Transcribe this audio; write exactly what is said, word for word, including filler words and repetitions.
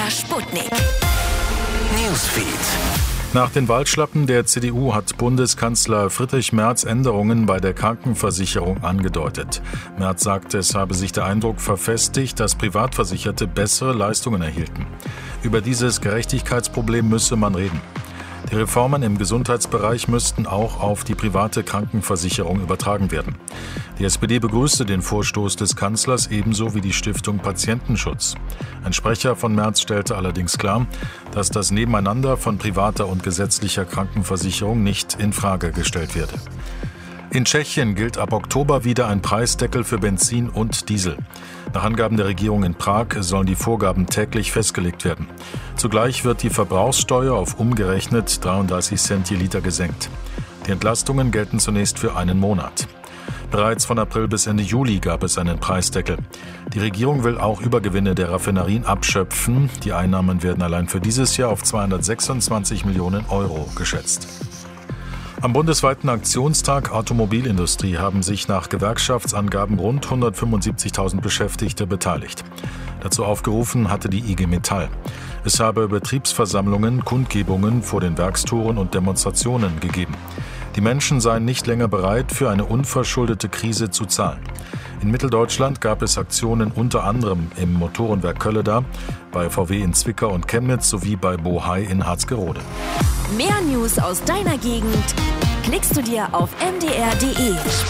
R Sputnik. Newsfeed. Nach den Wahlschlappen der C D U hat Bundeskanzler Friedrich Merz Änderungen bei der Krankenversicherung angedeutet. Merz sagte, es habe sich der Eindruck verfestigt, dass Privatversicherte bessere Leistungen erhielten. Über dieses Gerechtigkeitsproblem müsse man reden. Die Reformen im Gesundheitsbereich müssten auch auf die private Krankenversicherung übertragen werden. Die S P D begrüßte den Vorstoß des Kanzlers ebenso wie die Stiftung Patientenschutz. Ein Sprecher von Merz stellte allerdings klar, dass das Nebeneinander von privater und gesetzlicher Krankenversicherung nicht in Frage gestellt werde. In Tschechien gilt ab Oktober wieder ein Preisdeckel für Benzin und Diesel. Nach Angaben der Regierung in Prag sollen die Vorgaben täglich festgelegt werden. Zugleich wird die Verbrauchssteuer auf umgerechnet dreiunddreißig Cent je Liter gesenkt. Die Entlastungen gelten zunächst für einen Monat. Bereits von April bis Ende Juli gab es einen Preisdeckel. Die Regierung will auch Übergewinne der Raffinerien abschöpfen. Die Einnahmen werden allein für dieses Jahr auf zweihundertsechsundzwanzig Millionen Euro geschätzt. Am bundesweiten Aktionstag Automobilindustrie haben sich nach Gewerkschaftsangaben rund hundertfünfundsiebzigtausend Beschäftigte beteiligt. Dazu aufgerufen hatte die I G Metall. Es habe Betriebsversammlungen, Kundgebungen vor den Werkstoren und Demonstrationen gegeben. Die Menschen seien nicht länger bereit, für eine unverschuldete Krise zu zahlen. In Mitteldeutschland gab es Aktionen unter anderem im Motorenwerk Kölleda, bei V W in Zwickau und Chemnitz sowie bei Bohai in Harzgerode. Mehr News aus deiner Gegend klickst du dir auf m d r punkt d e.